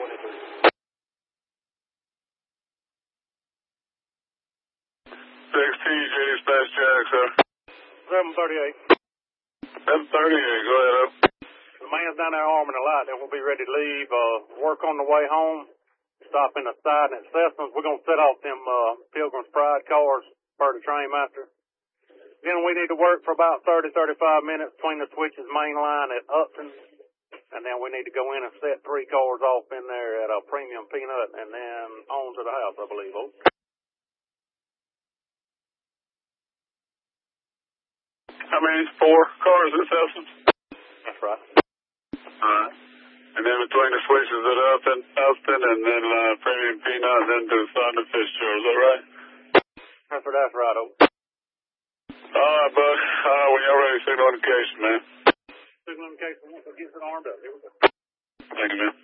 TJ dispatch Jack, sir. 738. 738, go ahead, up. The man's down there arming a light, and we'll be ready to leave. Work on the way home. Stop in the side at Cessna's. We're going to set off them Pilgrim's Pride cars per the train master. Then we need to work for about 30, 35 minutes between the switches main line at Upton. And then we need to go in and set 3 cars off in there at a Premium Peanut and then on to the house, I believe. Okay. How many? 4 cars at Cessna's? That's right. Alright. And then between the switches at Upton and then Premium Peanut and then to Thunder Fitzgerald, is that right? That's right, Oak. Alright, bud. When you're ready, signal indication, man. Signal indication once it gets it armed up. Here we go. Thank you, man.